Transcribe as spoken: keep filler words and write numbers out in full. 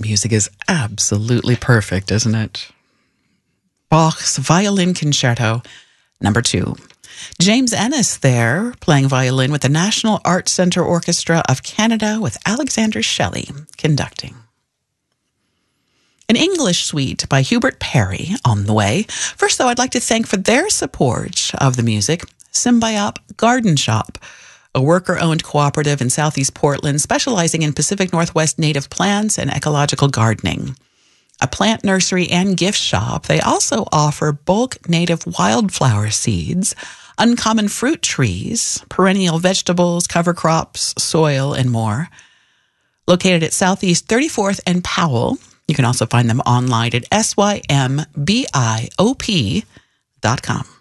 music is absolutely perfect, isn't it? Bach's Violin Concerto, number two. James Ennis there, playing violin with the National Arts Centre Orchestra of Canada with Alexander Shelley conducting. An English suite by Hubert Parry on the way. First, though, I'd like to thank for their support of the music, Symbiop Garden Shop, a worker-owned cooperative in Southeast Portland specializing in Pacific Northwest native plants and ecological gardening. A plant nursery and gift shop, they also offer bulk native wildflower seeds, uncommon fruit trees, perennial vegetables, cover crops, soil, and more. Located at Southeast thirty-fourth and Powell, you can also find them online at S Y M B I O P dot com.